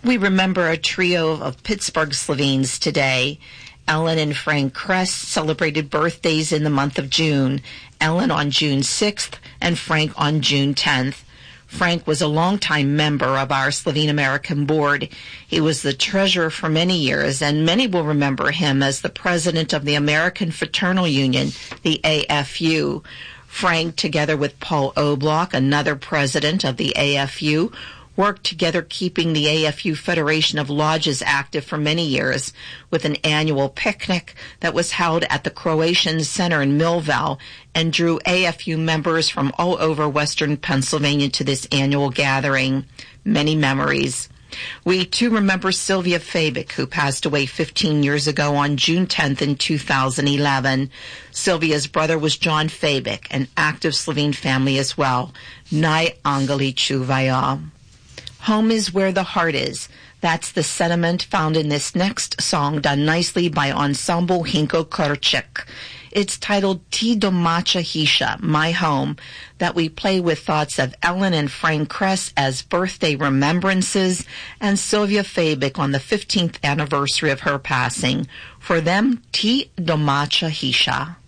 We remember a trio of Pittsburgh Slovenes today. Ellen and Frank Kress celebrated birthdays in the month of June. Ellen on June 6th and Frank on June 10th. Frank was a longtime member of our Slovene American board. He was the treasurer for many years, and many will remember him as the president of the American Fraternal Union, the AFU. Frank, together with Paul Oblock, another president of the AFU, worked together keeping the AFU Federation of Lodges active for many years with an annual picnic that was held at the Croatian Center in Millville and drew AFU members from all over western Pennsylvania to this annual gathering. Many memories. We, too, remember Sylvia Fabic, who passed away 15 years ago on June 10th in 2011. Sylvia's brother was John Fabic, an active Slovene family as well. Naj angeli čuvajo. Home is where the heart is. That's the sentiment found in this next song, done nicely by Ensemble Hinko Kurchik. It's titled Ti domača hiša, My Home, that we play with thoughts of Ellen and Frank Kress as birthday remembrances and Sylvia Fabic on the 15th anniversary of her passing. For them, Ti domača hiša.